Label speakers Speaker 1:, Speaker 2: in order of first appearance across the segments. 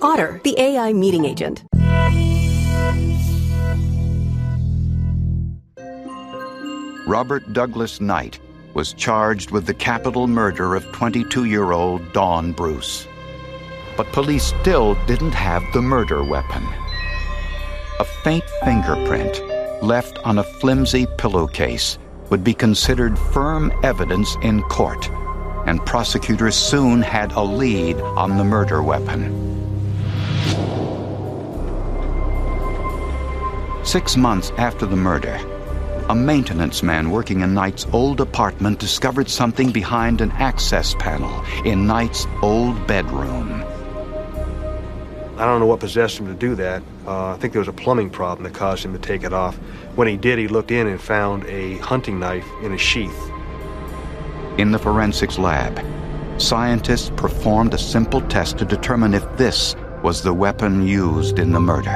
Speaker 1: Otter, the AI meeting agent.
Speaker 2: Robert Douglas Knight was charged with the capital murder of 22-year-old Dawn Bruce. But police still didn't have the murder weapon. A faint fingerprint left on a flimsy pillowcase would be considered firm evidence in court, and prosecutors soon had a lead on the murder weapon. 6 months after the murder, a maintenance man working in Knight's old apartment discovered something behind an access panel in Knight's old bedroom.
Speaker 3: I don't know what possessed him to do that. I think there was a plumbing problem that caused him to take it off. When he did, he looked in and found a hunting knife in a sheath.
Speaker 2: In the forensics lab, scientists performed a simple test to determine if this was the weapon used in the murder.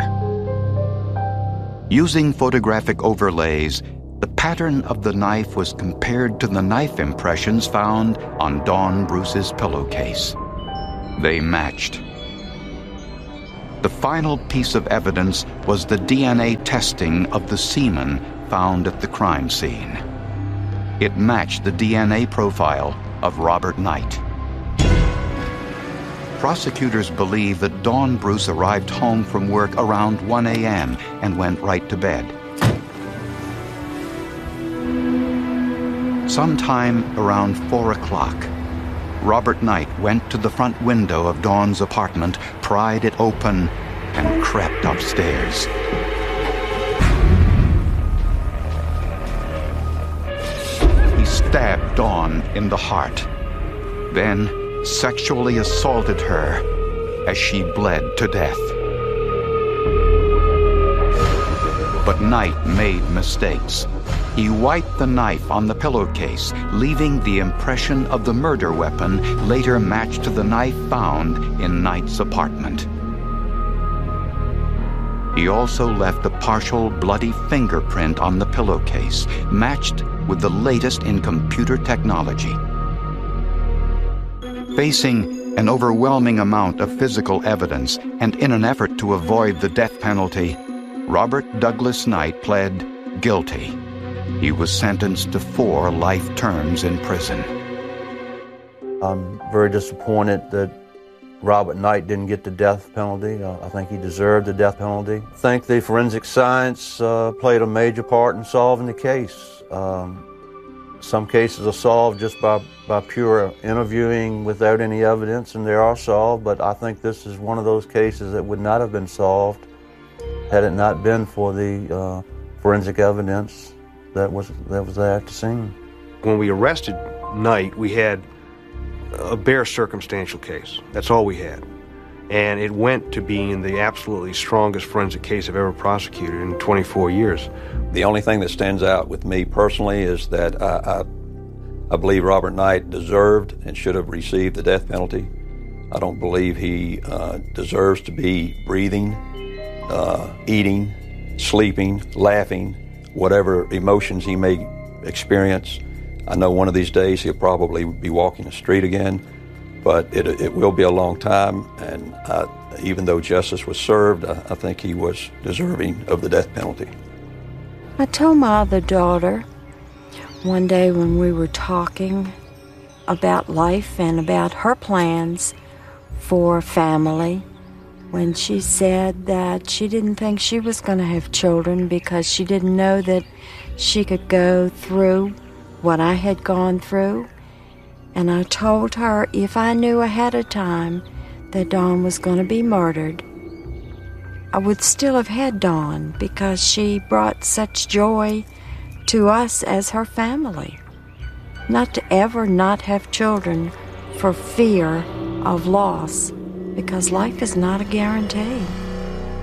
Speaker 2: Using photographic overlays, the pattern of the knife was compared to the knife impressions found on Dawn Bruce's pillowcase. They matched. The final piece of evidence was the DNA testing of the semen found at the crime scene. It matched the DNA profile of Robert Knight. Prosecutors believe that Dawn Bruce arrived home from work around 1 a.m. and went right to bed. Sometime around 4 o'clock, Robert Knight went to the front window of Dawn's apartment, pried it open, and crept upstairs. He stabbed Dawn in the heart, then sexually assaulted her as she bled to death. But Knight made mistakes. He wiped the knife on the pillowcase, leaving the impression of the murder weapon later matched to the knife found in Knight's apartment. He also left a partial bloody fingerprint on the pillowcase, matched with the latest in computer technology. Facing an overwhelming amount of physical evidence and in an effort to avoid the death penalty, Robert Douglas Knight pled guilty. He was sentenced to 4 life terms in prison.
Speaker 4: I'm very disappointed that Robert Knight didn't get the death penalty. I think he deserved the death penalty. I think the forensic science played a major part in solving the case. Some cases are solved just by pure interviewing without any evidence, and they are solved, but I think this is one of those cases that would not have been solved had it not been for the forensic evidence that was there at the scene.
Speaker 3: When we arrested Knight, we had a bare circumstantial case. That's all we had. And it went to being the absolutely strongest forensic case I've ever prosecuted in 24 years.
Speaker 5: The only thing that stands out with me personally is that I believe Robert Knight deserved and should have received the death penalty. I don't believe he deserves to be breathing, eating, sleeping, laughing, whatever emotions he may experience. I know one of these days he'll probably be walking the street again, but it will be a long time, and even though justice was served, I think he was deserving of the death penalty.
Speaker 6: I told my other daughter one day when we were talking about life and about her plans for family, when she said that she didn't think she was going to have children because she didn't know that she could go through what I had gone through. And I told her if I knew ahead of time that Dawn was going to be murdered, I would still have had Dawn because she brought such joy to us as her family. Not to ever not have children for fear of loss, because life is not a guarantee.